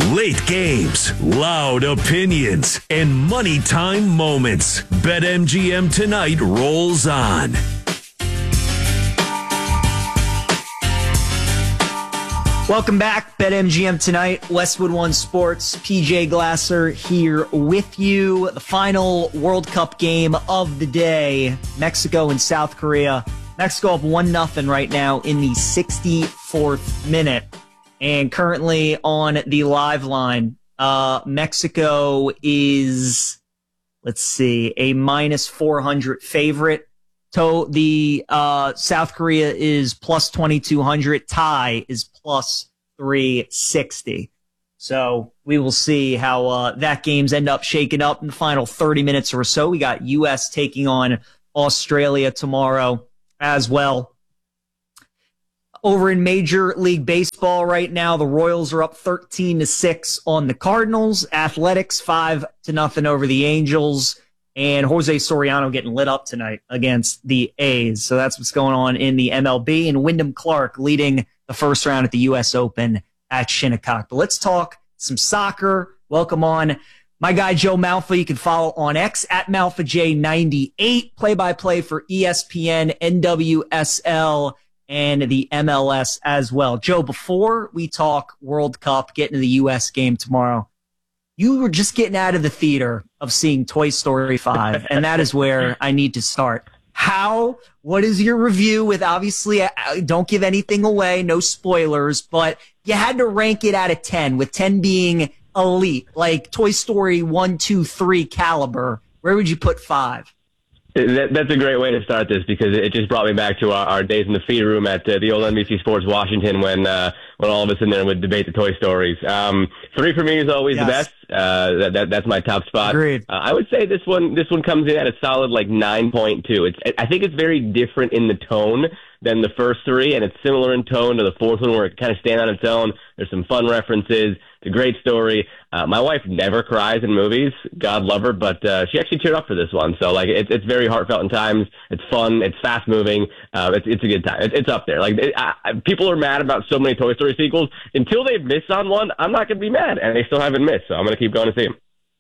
Late games, loud opinions, and money time moments. BetMGM Tonight rolls on. Welcome back, BetMGM Tonight, Westwood One Sports. PJ Glasser here with you. The final World Cup game of the day, Mexico and South Korea. Mexico up 1-0 right now in the 64th minute. And currently on the live line, Mexico is, a minus 400 favorite. The South Korea is plus 2,200. Thai is plus 360. So we will see how that game's end up shaking up in the final 30 minutes or so. We got U.S. taking on Australia tomorrow as well. Over in Major League Baseball right now, the Royals are up 13-6 on the Cardinals. Athletics 5-0 over the Angels. And Jose Soriano getting lit up tonight against the A's. So that's what's going on in the MLB. And Wyndham Clark leading the first round at the U.S. Open at Shinnecock. But let's talk some soccer. Welcome on my guy Joe Malfa. You can follow on X at MalfaJ98. Play-by-play for ESPN, NWSL, and the MLS as well. Joe, before we talk World Cup, get into the U.S. game tomorrow, you were just getting out of the theater of seeing Toy Story 5, and that is where I need to start. What is your review with, obviously, don't give anything away, no spoilers, but you had to rank it out of 10, with 10 being elite, like Toy Story 1, 2, 3 caliber. Where would you put 5? That's a great way to start this, because it just brought me back to our days in the feed room at the old NBC Sports Washington when all of us in there would debate the Toy Stories. 3 for me is always the best. That's my top spot. Agreed. I would say this one comes in at a solid 9.2. I think it's very different in the tone than the first 3, and it's similar in tone to the fourth one, where it kind of stands on its own. There's some fun references. It's a great story. My wife never cries in movies. God love her, but she actually teared up for this one. So it's very heartfelt in times. It's fun. It's fast moving. It's a good time. It's up there. People are mad about so many Toy Story sequels. Until they miss on one, I'm not going to be mad, and they still haven't missed. So I'm going to keep going to see them.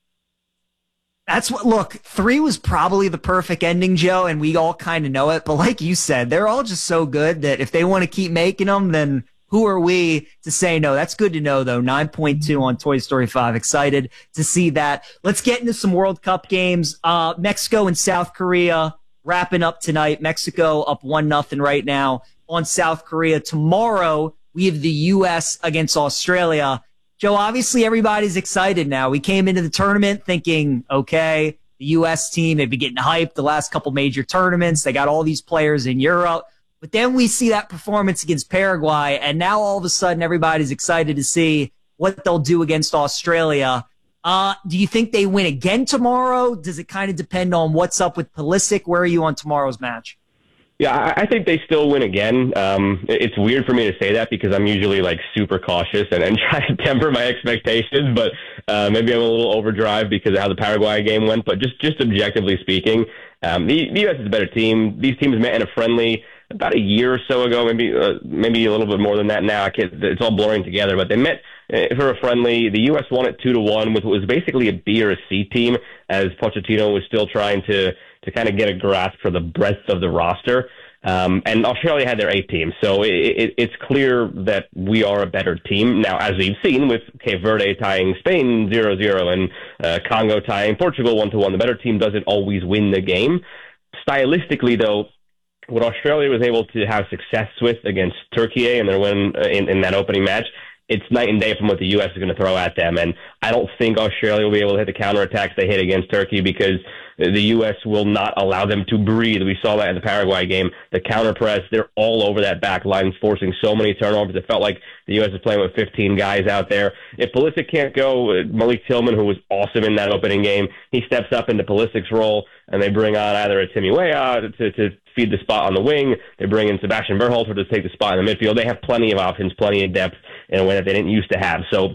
Look, 3 was probably the perfect ending, Joe, and we all kind of know it. But like you said, they're all just so good that if they want to keep making them, then who are we to say no? That's good to know, though. 9.2 on Toy Story 5. Excited to see that. Let's get into some World Cup games. Mexico and South Korea wrapping up tonight. Mexico up 1-0 right now on South Korea. Tomorrow, we have the U.S. against Australia. Joe, obviously everybody's excited now. We came into the tournament thinking, okay, the U.S. team, they've been getting hyped the last couple major tournaments. They got all these players in Europe. But then we see that performance against Paraguay, and now all of a sudden everybody's excited to see what they'll do against Australia. Do you think they win again tomorrow? Does it kind of depend on what's up with Pulisic? Where are you on tomorrow's match? Yeah, I think they still win again. It's weird for me to say that, because I'm usually super cautious and try to temper my expectations, but maybe I'm a little overdrive because of how the Paraguay game went. But just objectively speaking, the U.S. is a better team. These teams met in a friendly about a year or so ago, maybe a little bit more than that now. It's all blurring together, but they met for a friendly. The U.S. won it 2-1 with what was basically a B or a C team, as Pochettino was still trying to kind of get a grasp for the breadth of the roster. And Australia had their A team, so it's clear that we are a better team. Now, as we've seen with Cape Verde tying Spain 0-0 and Congo tying Portugal 1-1, the better team doesn't always win the game. Stylistically, though, what Australia was able to have success with against Turkey and their win in that opening match, it's night and day from what the U.S. is going to throw at them. And I don't think Australia will be able to hit the counterattacks they hit against Turkey, because the U.S. will not allow them to breathe. We saw that in the Paraguay game. The counter press, they're all over that back line, forcing so many turnovers. It felt like the U.S. was playing with 15 guys out there. If Pulisic can't go, Malik Tillman, who was awesome in that opening game, he steps up into Pulisic's role, and they bring on either a Timmy Weah to feed the spot on the wing. They bring in Sebastian Berhalter to take the spot in the midfield. They have plenty of options, plenty of depth in a way that they didn't used to have. So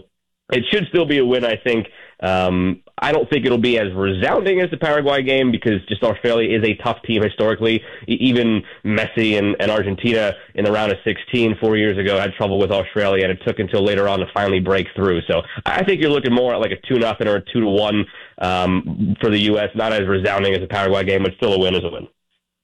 It should still be a win, I think. I don't think it'll be as resounding as the Paraguay game because just Australia is a tough team historically. Even Messi and Argentina in the round of 16 4 years ago had trouble with Australia, and it took until later on to finally break through. So I think you're looking more at like a 2-0 or a 2-1 for the U.S. Not as resounding as the Paraguay game, but still a win is a win.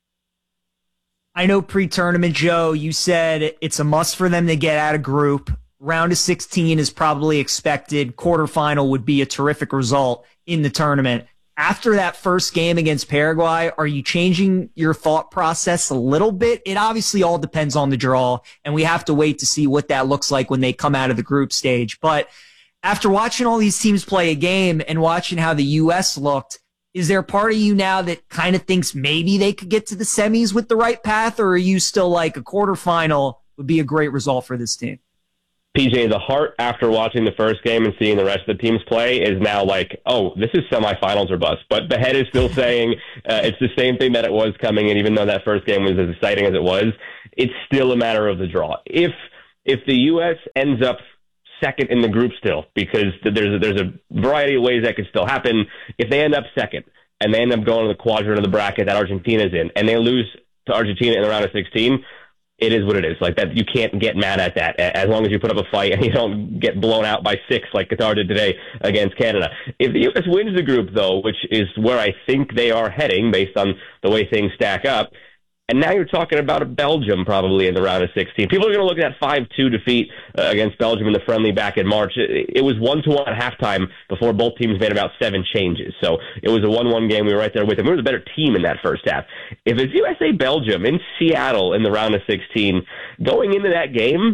I know pre-tournament, Joe, you said it's a must for them to get out of group. Round of 16 is probably expected. Quarterfinal would be a terrific result in the tournament. After that first game against Paraguay, are you changing your thought process a little bit? It obviously all depends on the draw, and we have to wait to see what that looks like when they come out of the group stage. But after watching all these teams play a game and watching how the U.S. looked, is there a part of you now that kind of thinks maybe they could get to the semis with the right path, or are you still like a quarterfinal would be a great result for this team? PJ, the heart after watching the first game and seeing the rest of the teams play is now like, oh, this is semifinals or bust. But the head is still saying it's the same thing that it was coming in, even though that first game was as exciting as it was. It's still a matter of the draw. If the U.S. ends up second in the group still, because there's a variety of ways that could still happen. If they end up second and they end up going to the quadrant of the bracket that Argentina's in, and they lose to Argentina in the round of 16, it is what it is. Like that, you can't get mad at that as long as you put up a fight and you don't get blown out by 6 like Qatar did today against Canada. If the U.S. wins the group, though, which is where I think they are heading based on the way things stack up, and now you're talking about a Belgium probably in the round of 16. People are going to look at that 5-2 defeat against Belgium in the friendly back in March. It was 1-1 at halftime before both teams made about 7 changes. So it was a 1-1 game. We were right there with them. We were the better team in that first half. If it's USA-Belgium in Seattle in the round of 16, going into that game,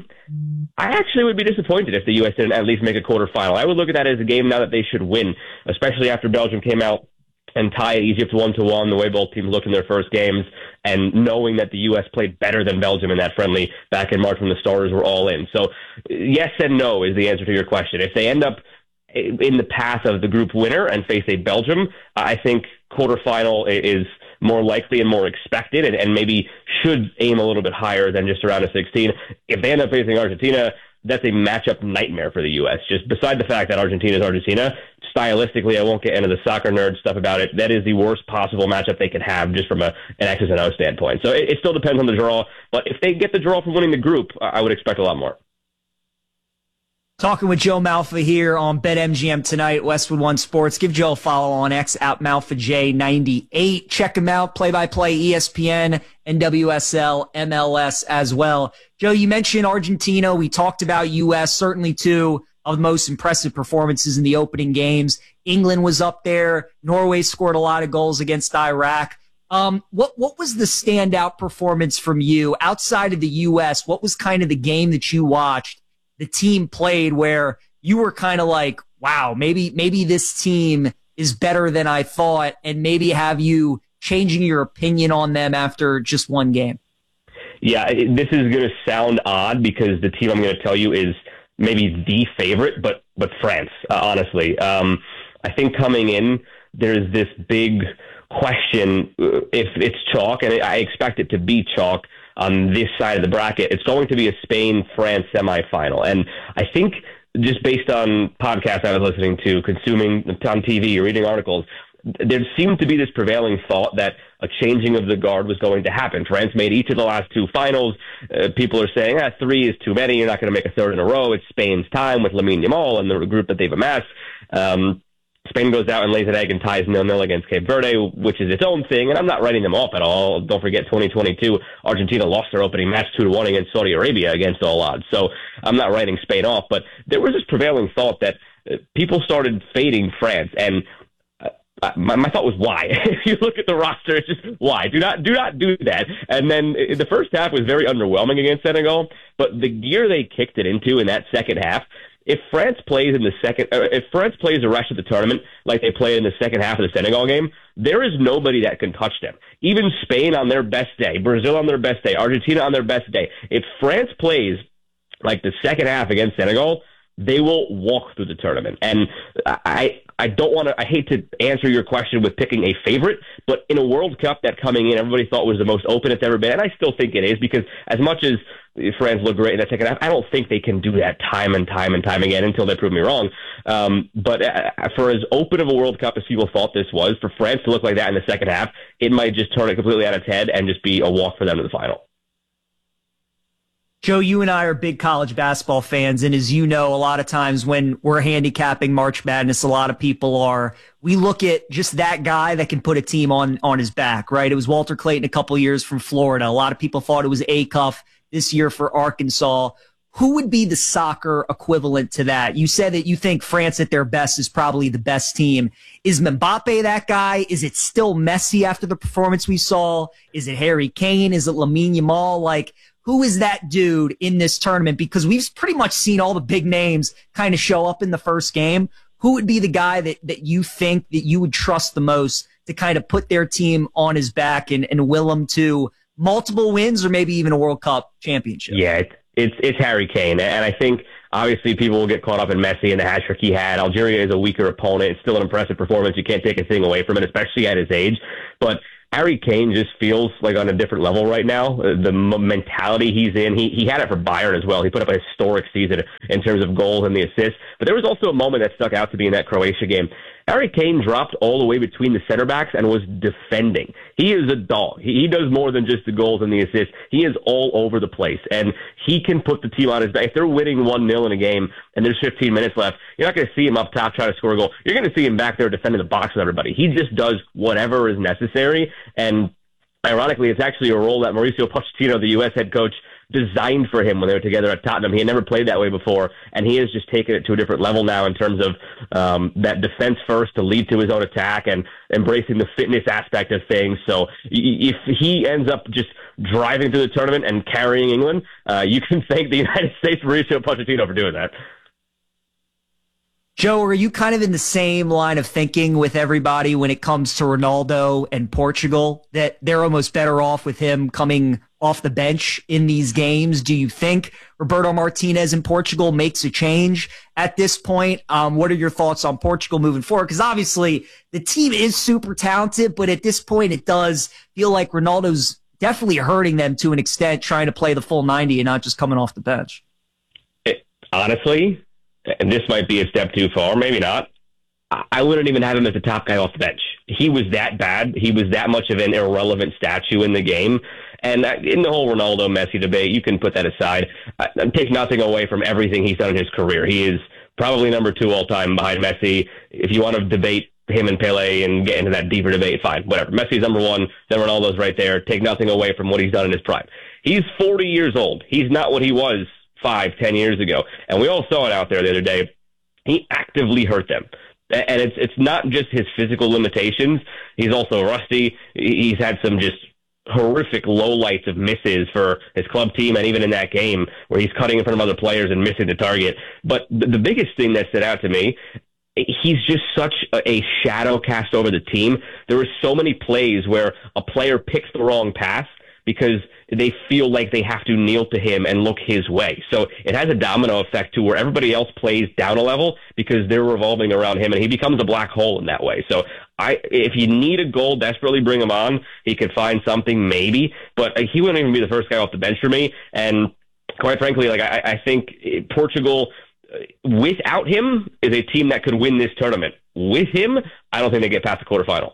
I actually would be disappointed if the U.S. didn't at least make a quarterfinal. I would look at that as a game now that they should win, especially after Belgium came out and tied Egypt 1-1, the way both teams looked in their first games, and knowing that the U.S. played better than Belgium in that friendly back in March when the starters were all in. So yes and no is the answer to your question. If they end up in the path of the group winner and face a Belgium, I think quarterfinal is more likely and more expected, and maybe should aim a little bit higher than just around a 16. If they end up facing Argentina, that's a matchup nightmare for the U.S. Just beside the fact that Argentina is Argentina, stylistically, I won't get into the soccer nerd stuff about it. That is the worst possible matchup they could have just from an X's and O standpoint. So it still depends on the draw. But if they get the draw from winning the group, I would expect a lot more. Talking with Joe Malfa here on BetMGM tonight, Westwood One Sports. Give Joe a follow on X at MalfaJ98. Check him out, play-by-play ESPN, NWSL, MLS as well. Joe, you mentioned Argentina. We talked about U.S., certainly two of the most impressive performances in the opening games. England was up there. Norway scored a lot of goals against Iraq. What was the standout performance from you outside of the U.S.? What was kind of the game that you watched the team played where you were kind of like, wow, maybe this team is better than I thought, and maybe have you changing your opinion on them after just one game? Yeah, this is going to sound odd because the team I'm going to tell you is maybe the favorite, but France, honestly. I think coming in, there's this big question if it's chalk, and I expect it to be chalk on this side of the bracket. It's going to be a Spain-France semifinal. And I think just based on podcasts I was listening to, consuming on TV, reading articles, there seemed to be this prevailing thought that a changing of the guard was going to happen. France made each of the last 2 finals. People are saying, 3 is too many. You're not going to make a third in a row. It's Spain's time with Lamine Yamal and the group that they've amassed. Spain goes out and lays an egg and ties 0-0 against Cape Verde, which is its own thing, and I'm not writing them off at all. Don't forget 2022, Argentina lost their opening match 2-1 against Saudi Arabia against all odds. So I'm not writing Spain off, but there was this prevailing thought that people started fading France, and my thought was why. If you look at the roster, it's just why. Do not do that. And then the first half was very underwhelming against Senegal, but the gear they kicked it into in that second half, if France plays the rest of the tournament like they played in the second half of the Senegal game, there is nobody that can touch them. Even Spain on their best day, Brazil on their best day, Argentina on their best day. If France plays like the second half against Senegal, they will walk through the tournament. And I hate to answer your question with picking a favorite, but in a World Cup that coming in, everybody thought was the most open it's ever been. And I still think it is, because as much as France look great in that second half, I don't think they can do that time and time again until they prove me wrong. But for as open of a World Cup as people thought this was, for France to look like that in the second half, it might just turn it completely on its head and just be a walk for them to the final. Joe, you and I are big college basketball fans, and as you know, a lot of times when we're handicapping March Madness, a lot of people are, we look at just that guy that can put a team on his back, right? It was Walter Clayton a couple years from Florida. A lot of people thought it was Acuff this year for Arkansas. Who would be the soccer equivalent to that? You said that you think France at their best is probably the best team. Is Mbappe that guy? Is it still Messi after the performance we saw? Is it Harry Kane? Is it Lamine Yamal? Like, who is that dude in this tournament? Because we've pretty much seen all the big names kind of show up in the first game. Who would be the guy that you think that you would trust the most to kind of put their team on his back and will them to multiple wins or maybe even a World Cup championship? Yeah, it's Harry Kane. And I think obviously people will get caught up in Messi and the hat trick he had. Algeria is a weaker opponent. It's still an impressive performance. You can't take a thing away from it, especially at his age. But Harry Kane just feels like on a different level right now. The mentality he's in, he had it for Bayern as well. He put up a historic season in terms of goals and the assists. But there was also a moment that stuck out to me in that Croatia game. Harry Kane dropped all the way between the center backs and was defending. He is a dog. He does more than just the goals and the assists. He is all over the place, and he can put the team on his back. If they're winning 1-0 in a game and there's 15 minutes left, you're not going to see him up top trying to score a goal. You're going to see him back there defending the box with everybody. He just does whatever is necessary, and ironically, it's actually a role that Mauricio Pochettino, the U.S. head coach, designed for him when they were together at Tottenham. He had never played that way before, and he has just taken it to a different level now in terms of that defense first to lead to his own attack and embracing the fitness aspect of things. So if he ends up just driving through the tournament and carrying England, you can thank the United States Mauricio Pochettino for doing that. Joe, are you kind of in the same line of thinking with everybody when it comes to Ronaldo and Portugal, that they're almost better off with him coming off the bench in these games? Do you think Roberto Martinez in Portugal makes a change at this point? What are your thoughts on Portugal moving forward? Because obviously the team is super talented, but at this point it does feel like Ronaldo's definitely hurting them to an extent, trying to play the full 90 and not just coming off the bench. Honestly, and this might be a step too far, maybe not, I wouldn't even have him as the top guy off the bench. He was that bad. He was that much of an irrelevant statue in the game. And in the whole Ronaldo-Messi debate, you can put that aside. Take nothing away from everything he's done in his career. He is probably number 2 all-time behind Messi. If you want to debate him and Pele and get into that deeper debate, fine, whatever. Messi's number 1, then Ronaldo's right there. Take nothing away from what he's done in his prime. He's 40 years old. He's not what he was 5-10 years ago. And we all saw it out there the other day. He actively hurt them. And it's not just his physical limitations. He's also rusty. He's had some just horrific lowlights of misses for his club team, and even in that game where he's cutting in front of other players and missing the target. But the biggest thing that stood out to me, he's just such a shadow cast over the team. There were so many plays where a player picks the wrong pass because they feel like they have to kneel to him and look his way. So it has a domino effect to where everybody else plays down a level because they're revolving around him, and he becomes a black hole in that way. So if you need a goal, desperately bring him on. He could find something maybe, but he wouldn't even be the first guy off the bench for me. And quite frankly, I think Portugal, without him, is a team that could win this tournament. With him, I don't think they get past the quarterfinal.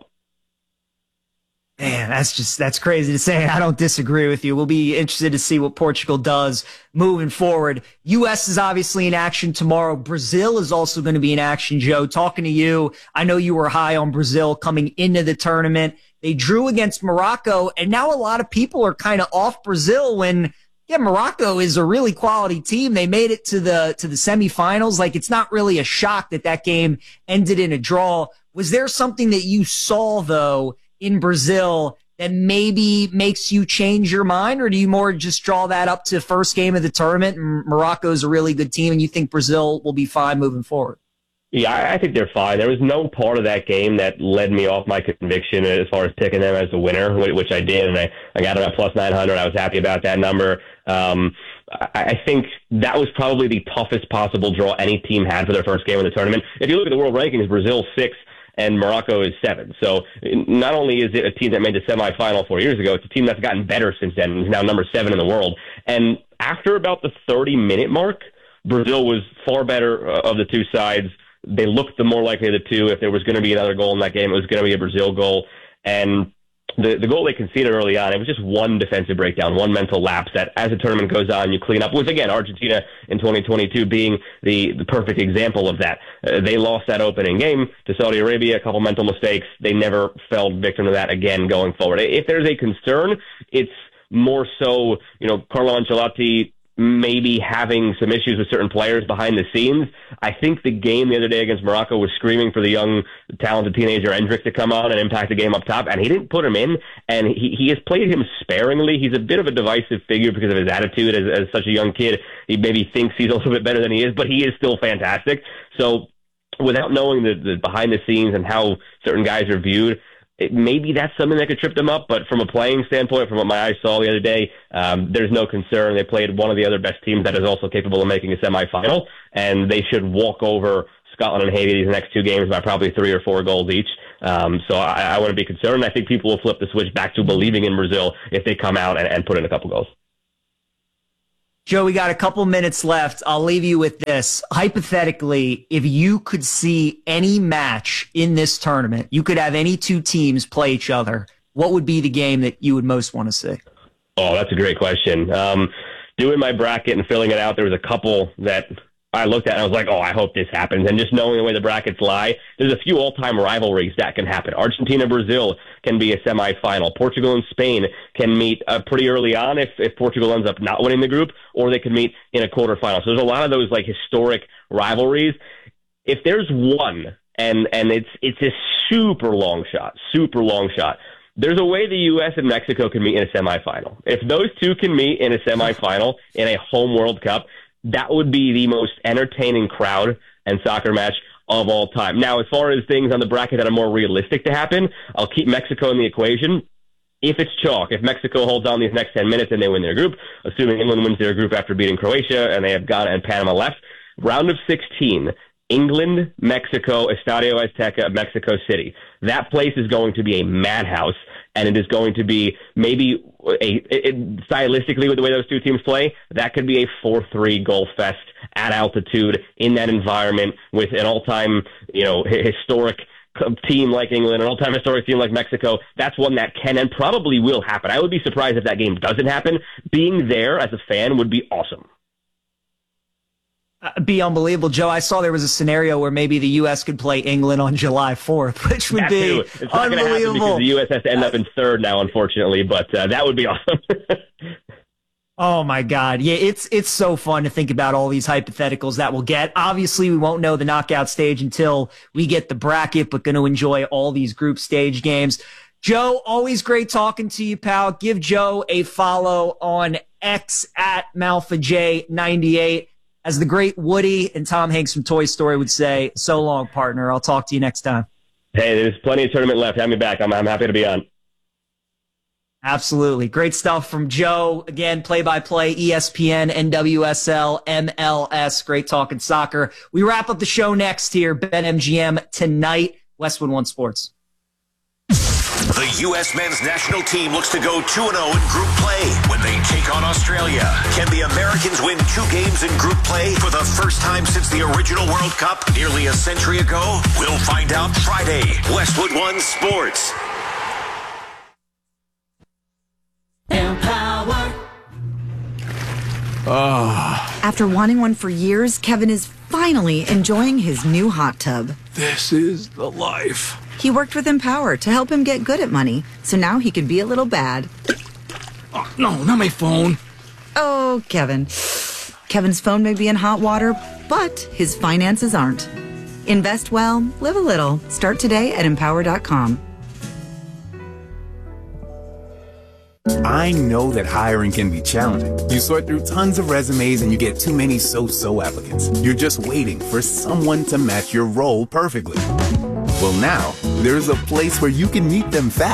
Man, that's crazy to say. I don't disagree with you. We'll be interested to see what Portugal does moving forward. U.S. is obviously in action tomorrow. Brazil is also going to be in action, Joe. Talking to you, I know you were high on Brazil coming into the tournament. They drew against Morocco, and now a lot of people are kind of off Brazil when, yeah, Morocco is a really quality team. They made it to the semifinals. Like, it's not really a shock that game ended in a draw. Was there something that you saw, though, in Brazil that maybe makes you change your mind, or do you more just draw that up to first game of the tournament and Morocco's a really good team and you think Brazil will be fine moving forward? Yeah, I think they're fine. There was no part of that game that led me off my conviction as far as picking them as the winner, which I did, and I got them at plus 900. I was happy about that number. I think that was probably the toughest possible draw any team had for their first game of the tournament. If you look at the world rankings, Brazil's 6 and Morocco is 7. So not only is it a team that made the semifinal 4 years ago, it's a team that's gotten better since then. It's now number 7 in the world. And after about the 30-minute mark, Brazil was far better of the two sides. They looked the more likely of the two. If there was going to be another goal in that game, it was going to be a Brazil goal. And the goal they conceded early on, it was just one defensive breakdown, one mental lapse that as the tournament goes on, you clean up. With, again, Argentina in 2022 being the perfect example of that. They lost that opening game to Saudi Arabia, a couple mental mistakes. They never fell victim to that again going forward. If there's a concern, it's more so, Carlo Ancelotti maybe having some issues with certain players behind the scenes. I think the game the other day against Morocco was screaming for the young, talented teenager Endrick to come on and impact the game up top, and he didn't put him in, and he has played him sparingly. He's a bit of a divisive figure because of his attitude as such a young kid. He maybe thinks he's a little bit better than he is, but he is still fantastic. So without knowing the behind the scenes and how certain guys are viewed, maybe that's something that could trip them up, but from a playing standpoint, from what my eyes saw the other day, there's no concern. They played one of the other best teams that is also capable of making a semifinal, and they should walk over Scotland and Haiti these next 2 games by probably 3 or 4 goals each. So I wouldn't be concerned. I think people will flip the switch back to believing in Brazil if they come out and put in a couple goals. Joe, we got a couple minutes left. I'll leave you with this. Hypothetically, if you could see any match in this tournament, you could have any 2 teams play each other, what would be the game that you would most want to see? Oh, that's a great question. Doing my bracket and filling it out, there was a couple that I looked at and I was like, oh, I hope this happens. And just knowing the way the brackets lie, there's a few all-time rivalries that can happen. Argentina-Brazil can be a semifinal. Portugal and Spain can meet pretty early on if Portugal ends up not winning the group, or they can meet in a quarterfinal. So there's a lot of those historic rivalries. If there's one, and it's a super long shot, there's a way the U.S. and Mexico can meet in a semifinal. If those two can meet in a semifinal in a home World Cup, that would be the most entertaining crowd and soccer match of all time. Now, as far as things on the bracket that are more realistic to happen, I'll keep Mexico in the equation. If it's chalk, if Mexico holds on these next 10 minutes and they win their group, assuming England wins their group after beating Croatia and they have Ghana and Panama left, round of 16, England, Mexico, Estadio Azteca, Mexico City. That place is going to be a madhouse, and it is going to be maybe stylistically with the way those two teams play, that could be a 4-3 goal fest at altitude in that environment with an all-time, historic team like England, an all-time historic team like Mexico. That's one that can and probably will happen. I would be surprised if that game doesn't happen. Being there as a fan would be awesome. Be unbelievable. Joe, I saw there was a scenario where maybe the U.S. could play England on July 4th, which would be it's not unbelievable. Because the U.S. has to end up in 3rd now, unfortunately, but that would be awesome. Oh, my God. Yeah, it's so fun to think about all these hypotheticals that we'll get. Obviously, we won't know the knockout stage until we get the bracket, but going to enjoy all these group stage games. Joe, always great talking to you, pal. Give Joe a follow on X at MalfaJ98. As the great Woody and Tom Hanks from Toy Story would say, so long, partner. I'll talk to you next time. Hey, there's plenty of tournament left. Have me back. I'm happy to be on. Absolutely. Great stuff from Joe. Again, play-by-play, ESPN, NWSL, MLS. Great talking soccer. We wrap up the show next here. BetMGM tonight, Westwood One Sports. The U.S. men's national team looks to go 2-0 in group play when they take on Australia. Can the Americans win 2 games in group play for the first time since the original World Cup nearly a century ago? We'll find out Friday. Westwood One Sports. Empower. After wanting one for years, Kevin is finally enjoying his new hot tub. This is the life. He worked with Empower to help him get good at money, so now he can be a little bad. Oh, no, not my phone. Oh, Kevin. Kevin's phone may be in hot water, but his finances aren't. Invest well, live a little. Start today at Empower.com. I know that hiring can be challenging. You sort through tons of resumes and you get too many so-so applicants. You're just waiting for someone to match your role perfectly. Well, now, there's a place where you can meet them fast.